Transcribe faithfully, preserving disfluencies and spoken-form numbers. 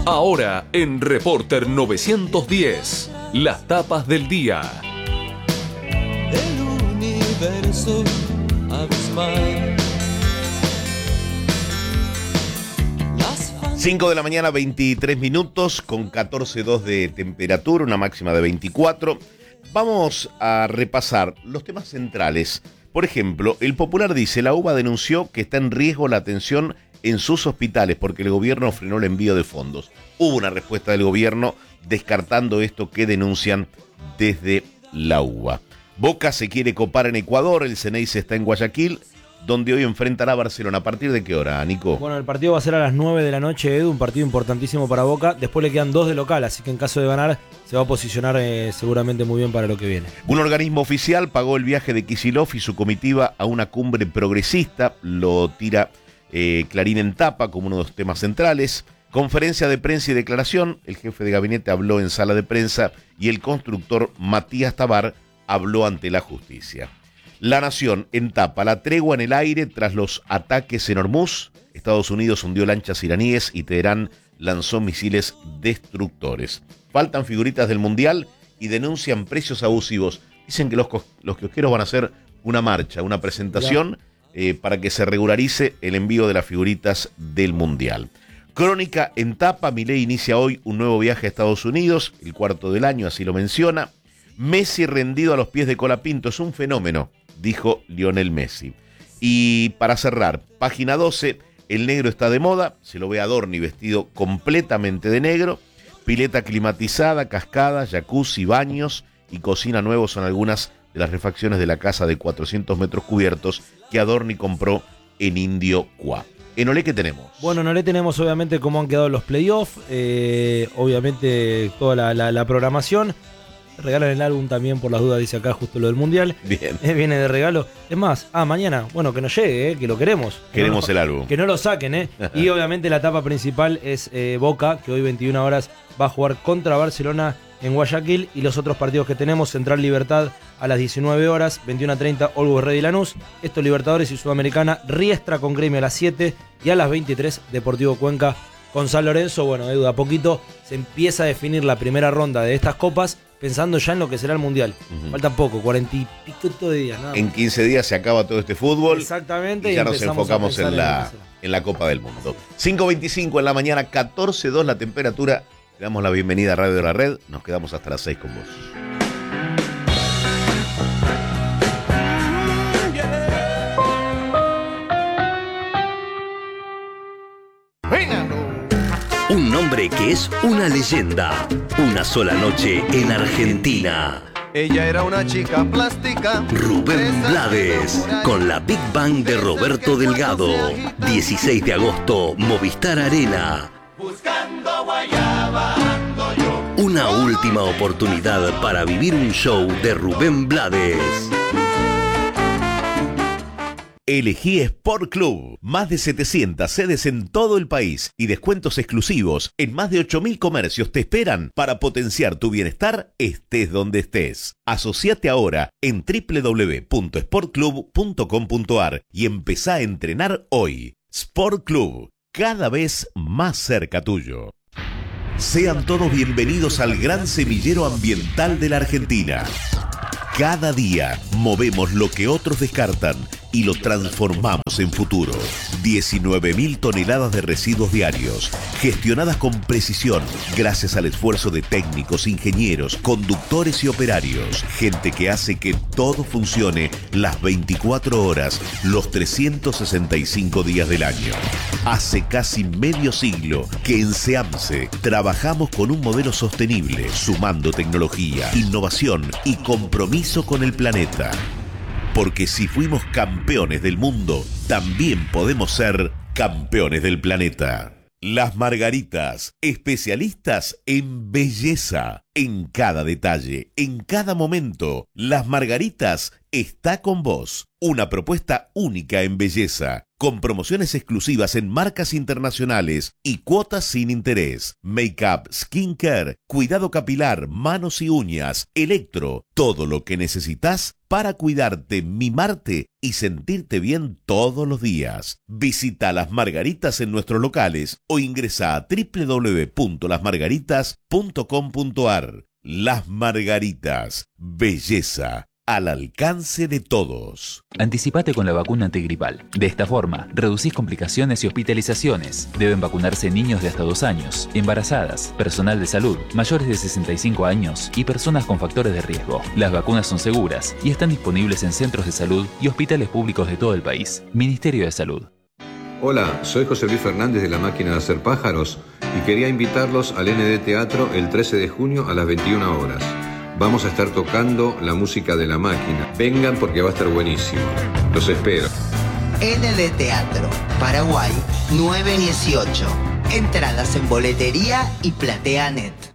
Ahora en Reporter novecientos diez, las tapas del día. El universo abismal. cinco de la mañana, veintitrés minutos, con catorce coma dos de temperatura, una máxima de veinticuatro. Vamos a repasar los temas centrales. Por ejemplo, el Popular dice, la U B A denunció que está en riesgo la atención en sus hospitales porque el gobierno frenó el envío de fondos. Hubo una respuesta del gobierno descartando esto que denuncian desde la U B A. Boca se quiere copar en Ecuador, el Ceneice está en Guayaquil, donde hoy enfrentará a Barcelona. ¿A partir de qué hora, Nico? Bueno, el partido va a ser a las nueve de la noche, Edu, un partido importantísimo para Boca. Después le quedan dos de local, así que en caso de ganar se va a posicionar eh, seguramente muy bien para lo que viene. Un organismo oficial pagó el viaje de Kicillof y su comitiva a una cumbre progresista, lo tira eh, Clarín en tapa como uno de los temas centrales. Conferencia de prensa y declaración, el jefe de gabinete habló en sala de prensa y el constructor Matías Tabar habló ante la justicia. La Nación en tapa, la tregua en el aire tras los ataques en Hormuz. Estados Unidos hundió lanchas iraníes y Teherán lanzó misiles destructores. Faltan figuritas del Mundial y denuncian precios abusivos. Dicen que los, los kiosqueros van a hacer una marcha, una presentación eh, para que se regularice el envío de las figuritas del Mundial. Crónica en tapa, Milei inicia hoy un nuevo viaje a Estados Unidos, el cuarto del año, así lo menciona. Messi rendido a los pies de Colapinto, es un fenómeno, dijo Lionel Messi. Y para cerrar, página doce, el negro está de moda, se lo ve a Dorni vestido completamente de negro, pileta climatizada, cascada, jacuzzi, baños y cocina nuevos son algunas de las refacciones de la casa de cuatrocientos metros cubiertos que Adorni compró en Indio Cuá. En Olé, ¿qué tenemos? Bueno, en Olé tenemos obviamente cómo han quedado los playoffs, eh, obviamente toda la, la, la programación. Regalan el álbum también, por las dudas, dice acá justo lo del Mundial. Bien. Eh, viene de regalo. Es más, ah, mañana, bueno, que nos llegue, eh, que lo queremos. Que Queremos no, el álbum. Que no lo saquen, ¿eh? Y obviamente la etapa principal es eh, Boca, que hoy veintiuna horas va a jugar contra Barcelona en Guayaquil. Y los otros partidos que tenemos, Central Libertad a las diecinueve horas, veintiuna treinta, Always Ready Lanús. Esto Libertadores y Sudamericana, Riestra con Gremio a las siete. Y a las veintitrés, Deportivo Cuenca con San Lorenzo. Bueno, Edu, a poquito se empieza a definir la primera ronda de estas copas, pensando ya en lo que será el Mundial. Uh-huh. Falta poco, cuarenta y pico de días. Nada. En quince días se acaba todo este fútbol. Exactamente. Y ya y nos enfocamos en la, en la Copa del Mundo. cinco veinticinco en la mañana, catorce coma dos la temperatura. Le damos la bienvenida a Radio de la Red. Nos quedamos hasta las seis con vos. Un nombre que es una leyenda. Una sola noche en Argentina. Ella era una chica plástica. Rubén Blades, con la Big Bang de Roberto Delgado. dieciséis de agosto, Movistar Arena. Buscando guayaba ando yo. Una última oportunidad para vivir un show de Rubén Blades. Elegí Sport Club. Más de setecientas sedes en todo el país y descuentos exclusivos en más de ocho mil comercios te esperan para potenciar tu bienestar estés donde estés. Asociate ahora en doble u doble u doble u punto sport club punto com punto a r y empezá a entrenar hoy. Sport Club, cada vez más cerca tuyo. Sean todos bienvenidos al gran semillero ambiental de la Argentina. Cada día movemos lo que otros descartan y lo transformamos en futuro. diecinueve mil toneladas de residuos diarios, gestionadas con precisión gracias al esfuerzo de técnicos, ingenieros, conductores y operarios. Gente que hace que todo funcione las veinticuatro horas, los trescientos sesenta y cinco días del año. Hace casi medio siglo que en SEAMSE trabajamos con un modelo sostenible, sumando tecnología, innovación y compromiso con el planeta. Porque si fuimos campeones del mundo, también podemos ser campeones del planeta. Las Margaritas, especialistas en belleza, en cada detalle, en cada momento. Las Margaritas está con vos. Una propuesta única en belleza, con promociones exclusivas en marcas internacionales y cuotas sin interés. Make-up, skincare, cuidado capilar, manos y uñas, electro, todo lo que necesitas para cuidarte, mimarte y sentirte bien todos los días. Visita Las Margaritas en nuestros locales o ingresa a doble u doble u doble u punto las margaritas punto com punto a r. Las Margaritas, belleza al alcance de todos. Anticipate con la vacuna antigripal. De esta forma, reducís complicaciones y hospitalizaciones. Deben vacunarse niños de hasta dos años, embarazadas, personal de salud, mayores de sesenta y cinco años y personas con factores de riesgo. Las vacunas son seguras y están disponibles en centros de salud y hospitales públicos de todo el país. Ministerio de Salud. Hola, soy José Luis Fernández de La Máquina de Hacer Pájaros y quería invitarlos al N D Teatro el trece de junio a las veintiuna horas. Vamos a estar tocando la música de La Máquina. Vengan porque va a estar buenísimo. Los espero. N D Teatro, Paraguay nueve dieciocho. Entradas en boletería y PlateaNet.